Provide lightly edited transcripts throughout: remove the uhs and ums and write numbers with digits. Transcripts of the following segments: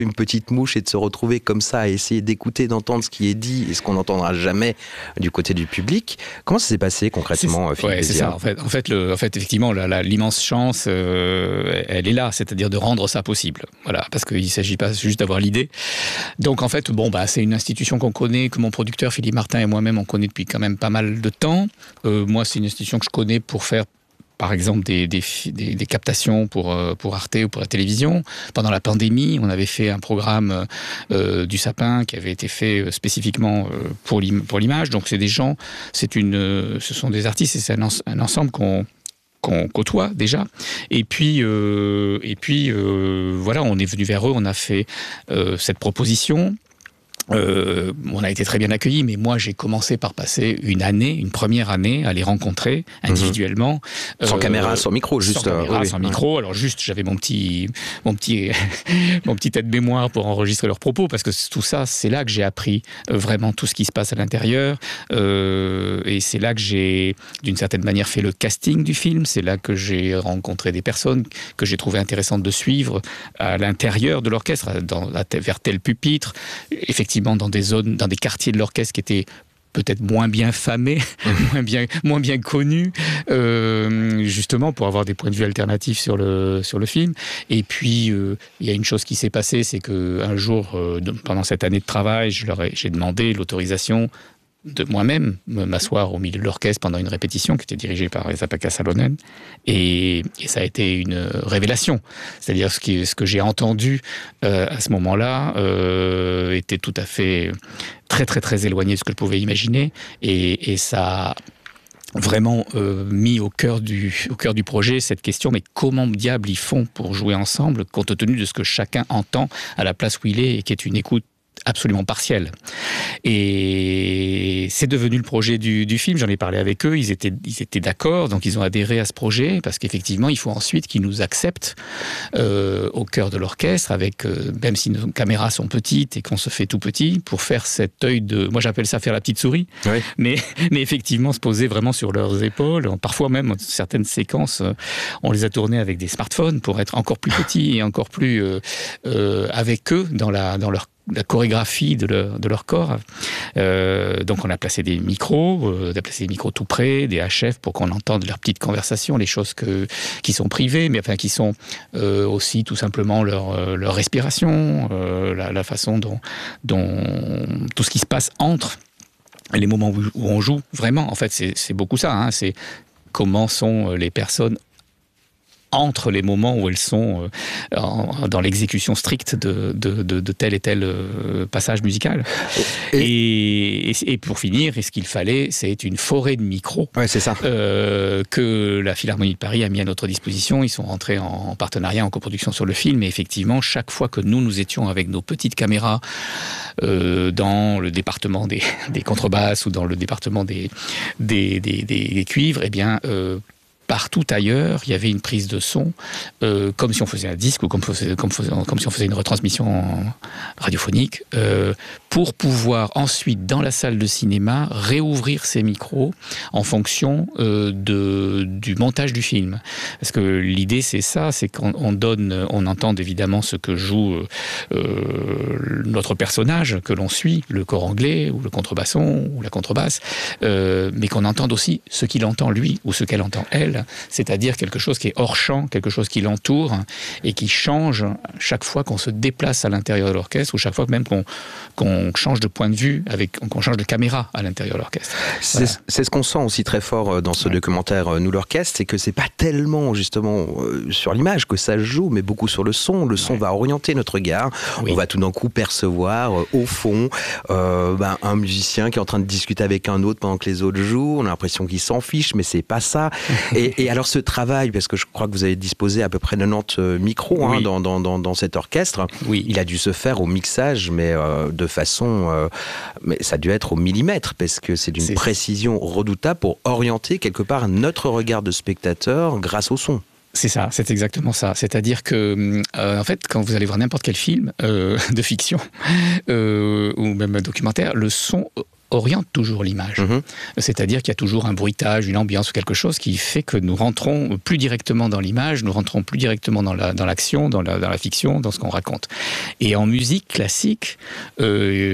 une petite mouche et de se retrouver comme ça à essayer d'écouter, d'entendre ce qui est dit et ce qu'on n'entendra jamais du côté du public. Comment ça s'est passé concrètement, Philippe Ouais, c'est ça. En fait, effectivement, l'immense chance, elle est là, c'est-à-dire de rendre ça possible. Voilà, parce qu'il ne s'agit pas juste d'avoir l'idée. Donc, en fait, c'est une institution qu'on connaît, que mon producteur Philippe Martin et moi-même on connaît depuis quand même pas mal de temps. Moi, c'est une institution que je connais pour faire par exemple des captations pour Arte ou pour la télévision. Pendant la pandémie, on avait fait un programme du Sapin qui avait été fait spécifiquement pour l'image. Donc c'est des gens, ce sont des artistes et c'est un ensemble qu'on côtoie déjà. Et puis voilà, on est venu vers eux, on a fait cette proposition. On a été très bien accueillis, mais moi j'ai commencé par passer une première année à les rencontrer individuellement. Sans caméra, sans micro, juste. Sans caméra, sans micro. Alors juste, j'avais mon petit aide-mémoire pour enregistrer leurs propos, parce que tout ça, c'est là que j'ai appris vraiment tout ce qui se passe à l'intérieur. Et c'est là que j'ai, d'une certaine manière, fait le casting du film. C'est là que j'ai rencontré des personnes que j'ai trouvé intéressantes de suivre à l'intérieur de l'orchestre, vers tel pupitre. Effectivement, dans des zones, dans des quartiers de l'orchestre qui étaient peut-être moins bien famés, moins bien connus, justement pour avoir des points de vue alternatifs sur le film. Et puis, il y a une chose qui s'est passée, c'est qu'un jour, pendant cette année de travail, j'ai demandé l'autorisation de moi-même m'asseoir au milieu de l'orchestre pendant une répétition qui était dirigée par Esa-Pekka Salonen, et ça a été une révélation. C'est-à-dire ce que j'ai entendu à ce moment-là était tout à fait très très très éloigné de ce que je pouvais imaginer, et ça a vraiment mis au cœur du projet cette question, mais comment diable ils font pour jouer ensemble compte tenu de ce que chacun entend à la place où il est, et qui est une écoute absolument partielle. Et c'est devenu le projet du film. J'en ai parlé avec eux, ils étaient d'accord, donc ils ont adhéré à ce projet, parce qu'effectivement il faut ensuite qu'ils nous acceptent au cœur de l'orchestre, avec même si nos caméras sont petites et qu'on se fait tout petit, pour faire cet œil de, moi j'appelle ça faire la petite souris, oui. mais effectivement se poser vraiment sur leurs épaules. Parfois même certaines séquences, on les a tournées avec des smartphones pour être encore plus petits et encore plus avec eux dans la chorégraphie de leur corps. Donc on a placé des micros, tout près, des HF pour qu'on entende leurs petites conversations, les choses qui sont privées, mais enfin qui sont aussi tout simplement leur respiration, la façon dont tout ce qui se passe entre les moments où on joue. Vraiment, en fait, c'est beaucoup ça. Hein, c'est comment sont les personnes entre les moments où elles sont dans l'exécution stricte de tel et tel passage musical. Et pour finir, ce qu'il fallait, c'est une forêt de micros, c'est ça. Que la Philharmonie de Paris a mis à notre disposition. Ils sont rentrés en partenariat, en coproduction sur le film, et effectivement, chaque fois que nous étions avec nos petites caméras dans le département des contrebasses ou dans le département des cuivres, eh bien... partout ailleurs, il y avait une prise de son, comme si on faisait un disque ou comme si on faisait une retransmission radiophonique, pour pouvoir ensuite, dans la salle de cinéma, réouvrir ces micros en fonction du montage du film. Parce que l'idée, c'est ça, c'est qu'on entende évidemment ce que joue notre personnage, que l'on suit, le cor anglais, ou le contrebasson, ou la contrebasse, mais qu'on entende aussi ce qu'il entend lui, ou ce qu'elle entend elle, c'est-à-dire quelque chose qui est hors champ, quelque chose qui l'entoure et qui change chaque fois qu'on se déplace à l'intérieur de l'orchestre, ou chaque fois même qu'on change de point de vue, qu'on change de caméra à l'intérieur de l'orchestre. Voilà. C'est ce qu'on sent aussi très fort dans ce documentaire Nous l'orchestre, c'est que c'est pas tellement justement sur l'image que ça joue, mais beaucoup sur le son. Le son va orienter notre regard. Oui. On va tout d'un coup percevoir au fond un musicien qui est en train de discuter avec un autre pendant que les autres jouent. On a l'impression qu'il s'en fiche, mais c'est pas ça. Et alors ce travail, parce que je crois que vous avez disposé à peu près 90 micros oui. dans cet orchestre, oui. Il a dû se faire au mixage, mais de façon... mais ça a dû être au millimètre, parce que c'est d'une précision redoutable pour orienter quelque part notre regard de spectateur grâce au son. C'est ça, c'est exactement ça. C'est-à-dire que, en fait, quand vous allez voir n'importe quel film de fiction ou même un documentaire, le son oriente toujours l'image. C'est-à-dire qu'il y a toujours un bruitage, une ambiance ou quelque chose qui fait que nous rentrons plus directement dans l'image, nous rentrons plus directement dans l'action, dans la fiction, dans ce qu'on raconte. Et en musique classique, en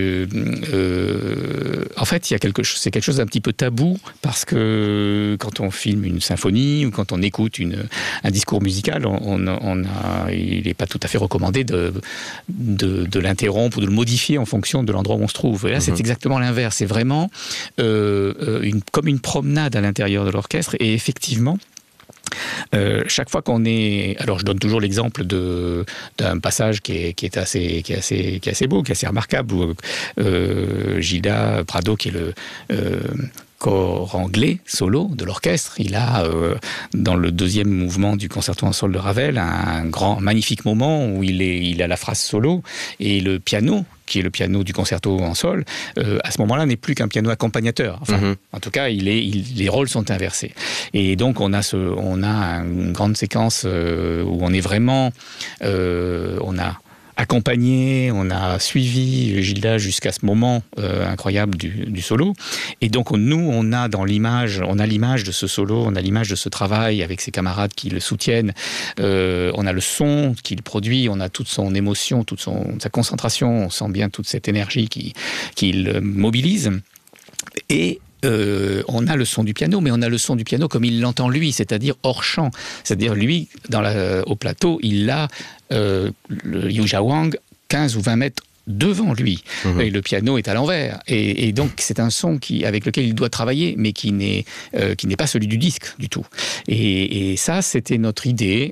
fait, c'est quelque chose d'un petit peu tabou, parce que quand on filme une symphonie ou quand on écoute un discours musical, il n'est pas tout à fait recommandé de l'interrompre ou de le modifier en fonction de l'endroit où on se trouve. Et là, c'est exactement l'inverse. C'est vraiment comme une promenade à l'intérieur de l'orchestre. Et effectivement, chaque fois qu'on est... Alors, je donne toujours l'exemple d'un passage qui est assez beau, qui est assez remarquable, où Gilda Prado, qui est le corps anglais solo de l'orchestre, il a, dans le deuxième mouvement du concerto en sol de Ravel, un magnifique moment où il a la phrase solo, et le piano, qui est le piano du concerto en sol, à ce moment-là n'est plus qu'un piano accompagnateur. Enfin, en tout cas, les rôles sont inversés. Et donc, on a une grande séquence où on est vraiment... on a accompagné, on a suivi Gilda jusqu'à ce moment incroyable du solo. Et donc, on a l'image de ce solo, on a l'image de ce travail avec ses camarades qui le soutiennent, on a le son qu'il produit, on a toute son émotion, sa concentration, on sent bien toute cette énergie qu'il mobilise. Et on a le son du piano, mais on a le son du piano comme il l'entend lui, c'est-à-dire hors champ. C'est-à-dire lui, au plateau, il a le Yuja Wang 15 ou 20 mètres devant lui, et le piano est à l'envers, et donc c'est un son avec lequel il doit travailler, mais qui n'est pas celui du disque du tout. Et ça, c'était notre idée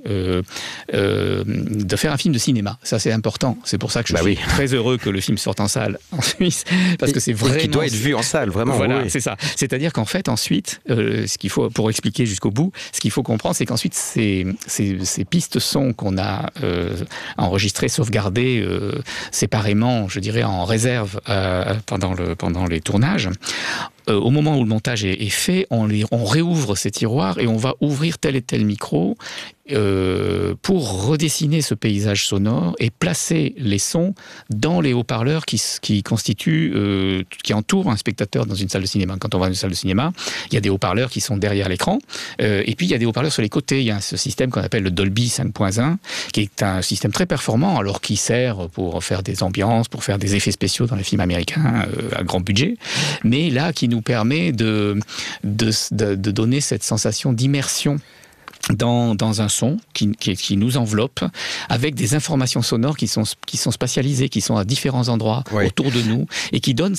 de faire un film de cinéma. Ça, c'est important. C'est pour ça que je suis très heureux que le film sorte en salle en Suisse, parce que c'est vraiment... Qui doit être vu en salle, vraiment. Voilà, c'est ça. C'est-à-dire qu'en fait, ensuite, ce qu'il faut, pour expliquer jusqu'au bout, ce qu'il faut comprendre, c'est qu'ensuite, ces pistes son qu'on a enregistrées, sauvegardées séparément, je dirais en réserve pendant les tournages. Au moment où le montage est fait, on réouvre ces tiroirs et on va ouvrir tel et tel micro pour redessiner ce paysage sonore et placer les sons dans les haut-parleurs qui entourent un spectateur dans une salle de cinéma. Quand on va dans une salle de cinéma, il y a des haut-parleurs qui sont derrière l'écran, et puis il y a des haut-parleurs sur les côtés. Il y a ce système qu'on appelle le Dolby 5.1, qui est un système très performant, alors qui sert pour faire des ambiances, pour faire des effets spéciaux dans les films américains à grand budget, mais là qui nous permet de donner cette sensation d'immersion dans un son qui nous enveloppe, avec des informations sonores qui sont spatialisées, qui sont à différents endroits autour de nous, et qui donnent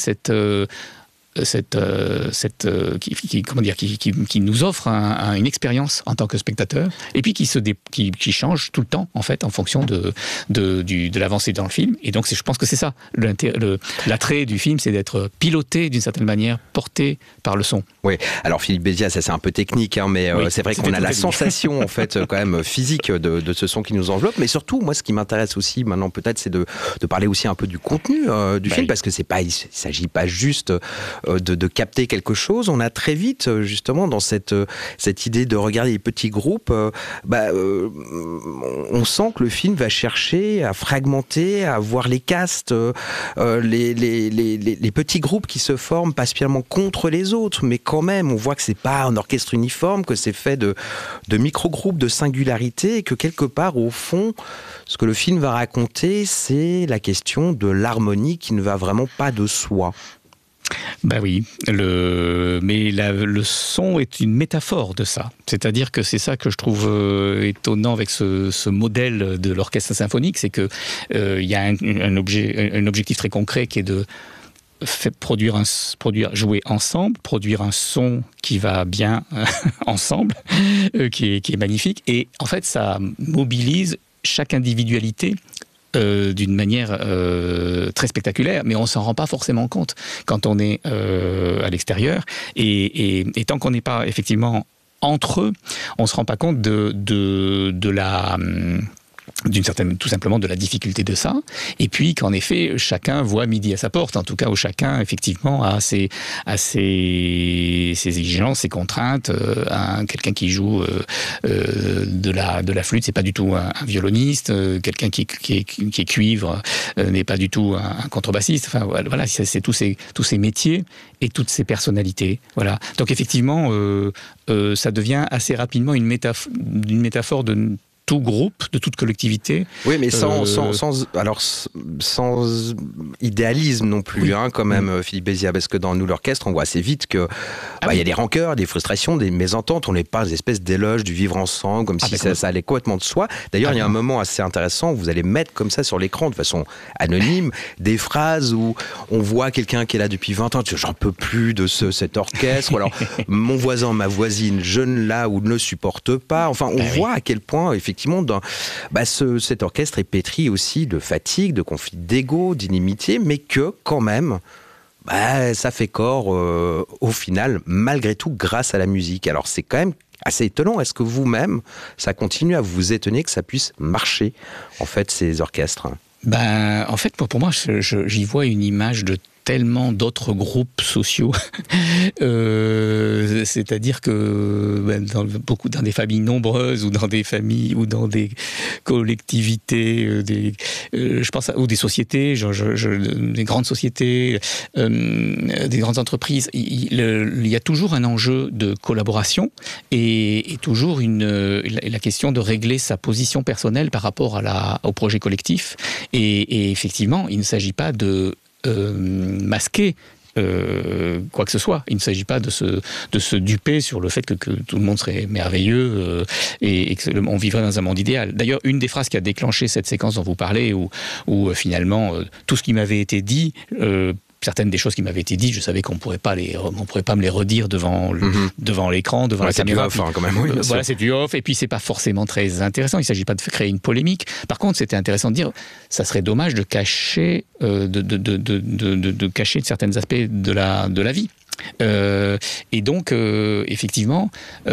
qui nous offre une expérience en tant que spectateur, et puis qui change tout le temps en fait en fonction de l'avancée dans le film. Et donc je pense que c'est ça l'attrait du film, c'est d'être piloté d'une certaine manière, porté par le son. Oui, alors Philippe Béziat, ça c'est un peu technique, mais c'est vrai qu'on a la sensation en fait quand même physique de ce son qui nous enveloppe. Mais surtout, moi, ce qui m'intéresse aussi maintenant peut-être, c'est de parler aussi un peu du contenu du film, parce que il s'agit pas juste de capter quelque chose. On a très vite justement dans cette idée de regarder les petits groupes, on sent que le film va chercher à fragmenter, à voir les castes, les petits groupes qui se forment pas spécialement contre les autres, mais quand même on voit que c'est pas un orchestre uniforme, que c'est fait de micro-groupes, de singularités, et que quelque part au fond ce que le film va raconter, c'est la question de l'harmonie qui ne va vraiment pas de soi. Ben oui, mais le son est une métaphore de ça. C'est-à-dire que c'est ça que je trouve étonnant avec ce modèle de l'orchestre symphonique, c'est que y a un objectif très concret qui est de jouer ensemble, produire un son qui va bien ensemble, qui est magnifique. Et en fait, ça mobilise chaque individualité d'une manière très spectaculaire, mais on s'en rend pas forcément compte quand on est à l'extérieur. Et tant qu'on n'est pas effectivement entre eux, on se rend pas compte de tout simplement de la difficulté de ça, et puis qu'en effet chacun voit midi à sa porte, en tout cas où chacun effectivement a ses exigences, ses contraintes. Quelqu'un qui joue de la flûte, c'est pas du tout un violoniste. Quelqu'un qui est cuivre n'est pas du tout un contrebassiste. Enfin voilà, c'est tous ces métiers et toutes ces personnalités. Voilà. Donc effectivement, ça devient assez rapidement une métaphore de tout groupe, de toute collectivité. Oui, mais sans idéalisme non plus, oui. Quand même, Philippe Béziat, parce que dans Nous l'orchestre, on voit assez vite que y a des rancœurs, des frustrations, des mésententes. On n'est pas des espèces d'éloges du vivre ensemble, comme si ça allait complètement de soi. D'ailleurs, il y a un moment assez intéressant où vous allez mettre comme ça sur l'écran, de façon anonyme, des phrases où on voit quelqu'un qui est là depuis 20 ans, j'en peux plus de cet orchestre, ou alors mon voisin, ma voisine, je ne la ou ne le supporte pas. Enfin, on voit à quel point, effectivement, cet orchestre est pétri aussi de fatigue, de conflits d'ego, d'inimitié, mais que quand même, ça fait corps au final, malgré tout, grâce à la musique. Alors c'est quand même assez étonnant. Est-ce que vous-même, ça continue à vous étonner que ça puisse marcher, en fait, ces orchestres ? En fait, pour moi, j'y vois une image de tellement d'autres groupes sociaux. C'est-à-dire que dans des familles nombreuses ou dans des familles ou dans des collectivités, je pense ou des sociétés, des grandes sociétés, des grandes entreprises, il y a toujours un enjeu de collaboration et toujours la question de régler sa position personnelle par rapport au projet collectif. Et effectivement, il ne s'agit pas de masquer quoi que ce soit. Il ne s'agit pas de se duper sur le fait que tout le monde serait merveilleux et qu'on vivrait dans un monde idéal. D'ailleurs, une des phrases qui a déclenché cette séquence dont vous parlez, où finalement tout ce qui m'avait été dit, certaines des choses qui m'avaient été dites, je savais qu'on ne pourrait pas me les redire devant l'écran, devant la caméra. C'est du off, quand même. Oui, voilà, c'est du off, et puis c'est pas forcément très intéressant. Il ne s'agit pas de créer une polémique. Par contre, c'était intéressant de dire, ça serait dommage de cacher, de cacher certains aspects de la vie. Et donc, effectivement,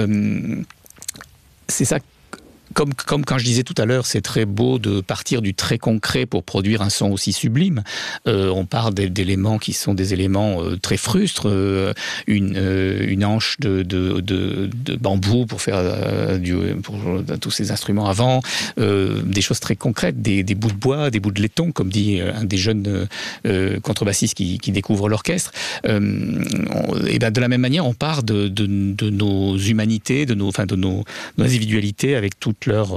c'est ça. Comme quand je disais tout à l'heure, c'est très beau de partir du très concret pour produire un son aussi sublime. On part d'éléments qui sont des éléments très frustres, une hanche de bambou pour faire pour tous ces instruments avant, des choses très concrètes, des bouts de bois, des bouts de laiton, comme dit un des jeunes contrebassistes qui découvrent l'orchestre. Et de la même manière, on part de nos humanités, de nos individualités avec toute leur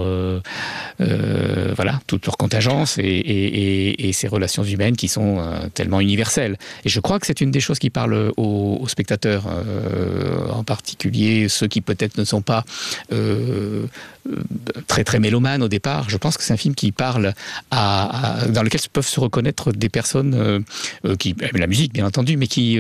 contingence et ces relations humaines qui sont tellement universelles. Et je crois que c'est une des choses qui parle aux spectateurs, en particulier ceux qui peut-être ne sont pas très très mélomanes au départ. Je pense que c'est un film qui parle dans lequel peuvent se reconnaître des personnes qui aiment la musique, bien entendu, mais qui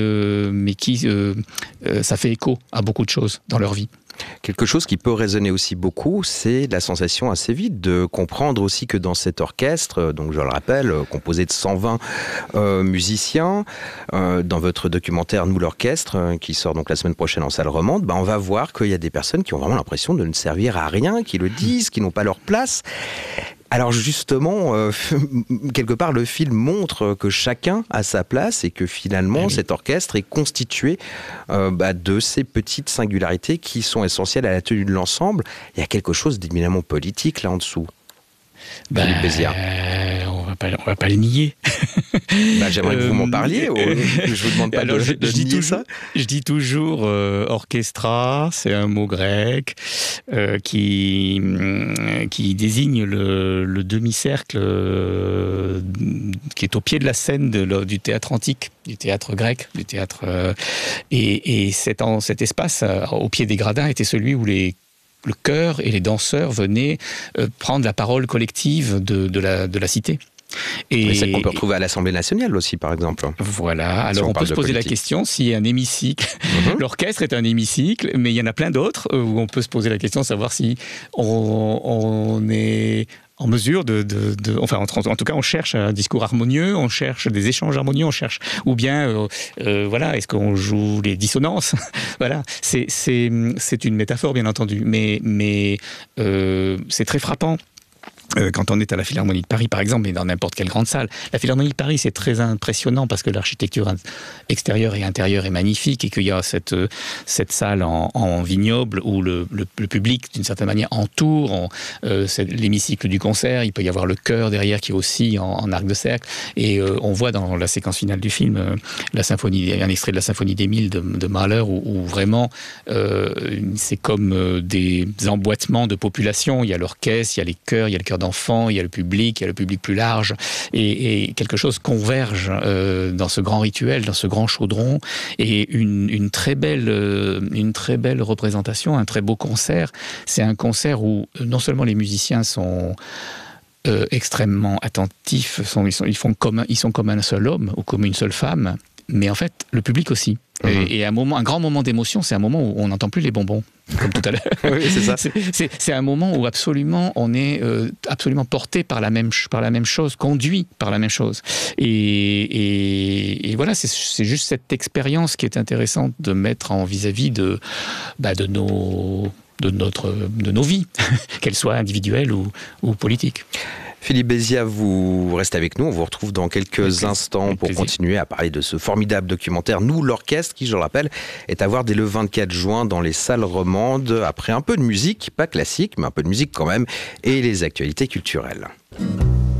ça fait écho à beaucoup de choses dans leur vie. Quelque chose qui peut résonner aussi beaucoup, c'est la sensation assez vite de comprendre aussi que dans cet orchestre, donc je le rappelle, composé de 120 musiciens, dans votre documentaire Nous l'orchestre, qui sort donc la semaine prochaine en salle romande, on va voir qu'il y a des personnes qui ont vraiment l'impression de ne servir à rien, qui le disent, qui n'ont pas leur place. Alors justement, quelque part, le film montre que chacun a sa place et que finalement, cet orchestre est constitué de ces petites singularités qui sont essentielles à la tenue de l'ensemble. Il y a quelque chose d'éminemment politique là en dessous. Philippe Béziat. On va pas les nier. J'aimerais que vous m'en parliez. Je vous demande pas de nier ça. Je dis toujours orchestra, c'est un mot grec qui désigne le demi-cercle qui est au pied de la scène du théâtre antique, du théâtre grec, du théâtre et cet espace au pied des gradins était celui où le chœur et les danseurs venaient prendre la parole collective de la cité. Et c'est qu'on peut retrouver à l'Assemblée nationale aussi, par exemple. Voilà, alors on peut se poser la question s'il y a un hémicycle. L'orchestre est un hémicycle, mais il y en a plein d'autres où on peut se poser la question de savoir si on est en mesure en tout cas on cherche un discours harmonieux, on cherche des échanges harmonieux, ou bien est-ce qu'on joue les dissonances. Voilà, c'est une métaphore bien entendu, mais c'est très frappant quand on est à la Philharmonie de Paris, par exemple, mais dans n'importe quelle grande salle. La Philharmonie de Paris, c'est très impressionnant parce que l'architecture extérieure et intérieure est magnifique et qu'il y a cette salle en vignoble où le public, d'une certaine manière, entoure c'est l'hémicycle du concert. Il peut y avoir le chœur derrière qui est aussi en arc de cercle. Et on voit dans la séquence finale du film un extrait de la symphonie d'Émile de Mahler où vraiment c'est comme des emboîtements de population. Il y a l'orchestre, il y a les chœurs, il y a le chœur d'enfants, il y a le public plus large, et quelque chose converge dans ce grand rituel, dans ce grand chaudron, et une très belle représentation, un très beau concert. C'est un concert où non seulement les musiciens sont extrêmement attentifs, ils sont comme un seul homme ou comme une seule femme, mais en fait le public aussi. Et un grand moment d'émotion, c'est un moment où on n'entend plus les bonbons, comme tout à l'heure. Oui, c'est ça. C'est un moment où absolument on est absolument porté par la même chose, conduit par la même chose. Et voilà, c'est juste cette expérience qui est intéressante de mettre en vis-à-vis de nos vies, qu'elles soient individuelles ou politiques. Philippe Béziat, vous restez avec nous. On vous retrouve dans quelques instants pour continuer à parler de ce formidable documentaire Nous, l'orchestre, qui, je le rappelle, est à voir dès le 24 juin dans les salles romandes, après un peu de musique, pas classique, mais un peu de musique quand même, et les actualités culturelles.